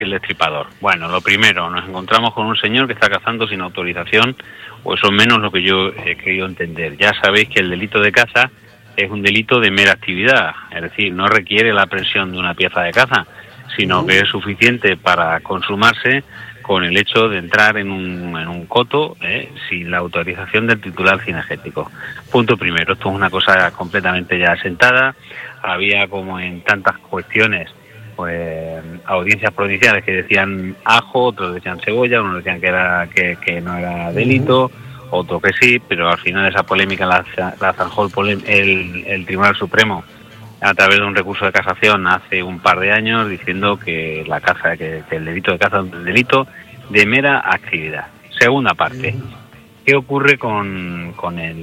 el destripador. Bueno, lo primero, nos encontramos con un señor que está cazando sin autorización, o eso es menos lo que yo he querido entender. Ya sabéis que el delito de caza es un delito de mera actividad, es decir, no requiere la aprehensión de una pieza de caza, sino que es suficiente para consumarse con el hecho de entrar en un coto sin la autorización del titular cinegético. Punto primero, esto es una cosa completamente ya asentada. Había, como en tantas cuestiones, pues audiencias provinciales que decían ajo, otros decían cebolla, unos decían que no era delito, otro que sí, pero al final esa polémica la zanjó el Tribunal Supremo a través de un recurso de casación hace un par de años, diciendo que la caza, que el delito de caza es un delito de mera actividad. Segunda parte. ¿Qué ocurre con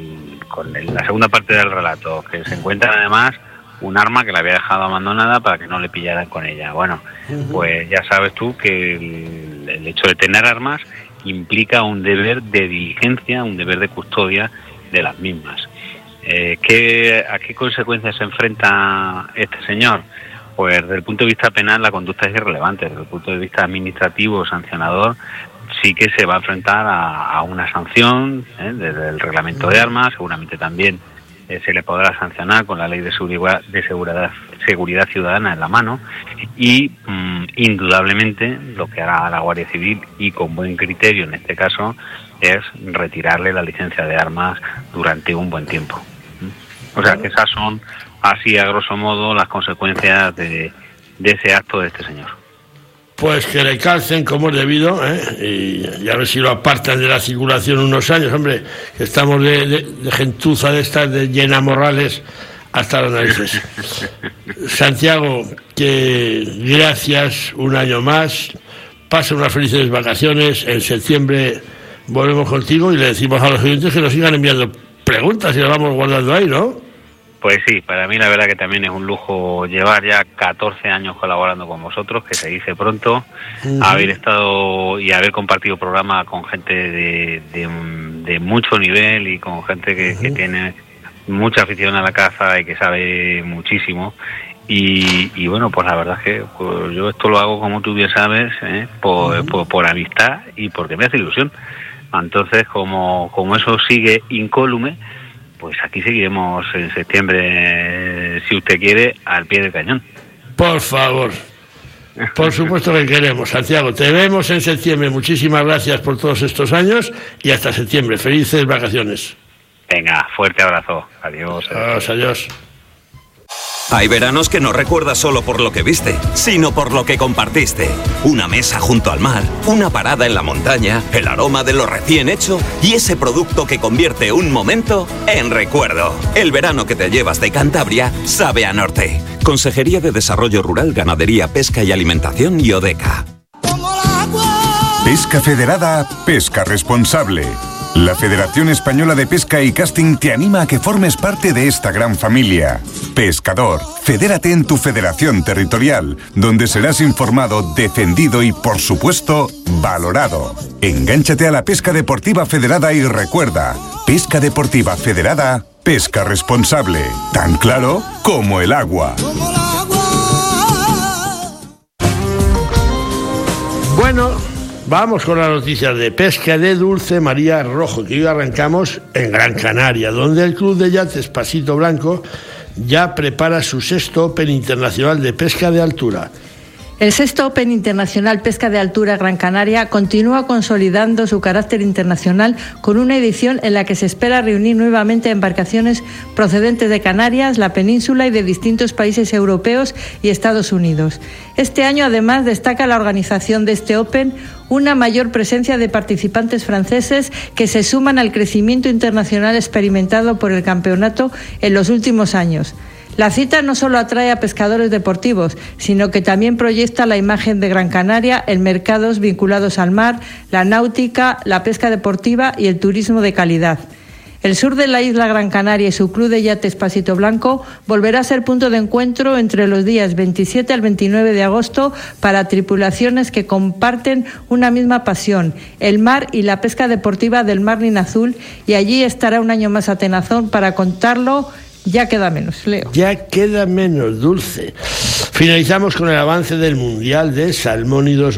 la segunda parte del relato? Que se encuentra además un arma que la había dejado abandonada para que no le pillaran con ella. Bueno, pues ya sabes tú que el hecho de tener armas implica un deber de diligencia, un deber de custodia de las mismas. ¿A qué consecuencias se enfrenta este señor? Pues desde el punto de vista penal la conducta es irrelevante, desde el punto de vista administrativo, sancionador, sí que se va a enfrentar a una sanción desde el reglamento de armas, seguramente también se le podrá sancionar con la ley de seguridad ciudadana en la mano y indudablemente lo que hará la Guardia Civil, y con buen criterio en este caso, es retirarle la licencia de armas durante un buen tiempo. O sea que esas son, así a grosso modo, las consecuencias de ese acto de este señor. Pues que le calcen como es debido, y a ver si lo apartan de la circulación unos años, hombre, que estamos de gentuza de estas, de llena morrales hasta las narices. Santiago, que gracias un año más, pasa unas felices vacaciones, en septiembre volvemos contigo y le decimos a los oyentes que nos sigan enviando preguntas y las vamos guardando ahí, ¿no? Pues sí, para mí la verdad que también es un lujo llevar ya 14 años colaborando con vosotros, que se dice pronto, haber estado y haber compartido programa con gente de mucho nivel y con gente que tiene mucha afición a la caza y que sabe muchísimo. Y bueno, pues la verdad es que pues yo esto lo hago, como tú bien sabes, por amistad y porque me hace ilusión. Entonces, como eso sigue incólume, pues aquí seguiremos en septiembre, si usted quiere, al pie del cañón. Por favor. Por supuesto que queremos. Santiago, te vemos en septiembre. Muchísimas gracias por todos estos años y hasta septiembre. Felices vacaciones. Venga, fuerte abrazo. Adiós. Adiós. Hay veranos que no recuerdas solo por lo que viste, sino por lo que compartiste. Una mesa junto al mar, una parada en la montaña, el aroma de lo recién hecho y ese producto que convierte un momento en recuerdo. El verano que te llevas de Cantabria sabe a norte. Consejería de Desarrollo Rural, Ganadería, Pesca y Alimentación y ODECA. Pesca Federada, pesca responsable. La Federación Española de Pesca y Casting te anima a que formes parte de esta gran familia. Pescador, fedérate en tu federación territorial, donde serás informado, defendido y, por supuesto, valorado. Engánchate a la pesca deportiva federada y recuerda, pesca deportiva federada, pesca responsable. Tan claro como el agua. Bueno, vamos con las noticias de pesca de Dulce María Rojo, que hoy arrancamos en Gran Canaria, donde el Club de Yates Pasito Blanco ya prepara su sexto Open Internacional de Pesca de Altura. El sexto Open Internacional Pesca de Altura Gran Canaria continúa consolidando su carácter internacional con una edición en la que se espera reunir nuevamente embarcaciones procedentes de Canarias, la península y de distintos países europeos y Estados Unidos. Este año, además, destaca la organización de este Open una mayor presencia de participantes franceses que se suman al crecimiento internacional experimentado por el campeonato en los últimos años. La cita no solo atrae a pescadores deportivos, sino que también proyecta la imagen de Gran Canaria en mercados vinculados al mar, la náutica, la pesca deportiva y el turismo de calidad. El sur de la isla Gran Canaria y su Club de Yates Pasito Blanco volverá a ser punto de encuentro entre los días 27 al 29 de agosto para tripulaciones que comparten una misma pasión, el mar y la pesca deportiva del Marlin Azul, y allí estará un año más Atenazón para contarlo Ya queda menos, Leo. Ya queda menos, Dulce. Finalizamos con el avance del Mundial de Salmónidos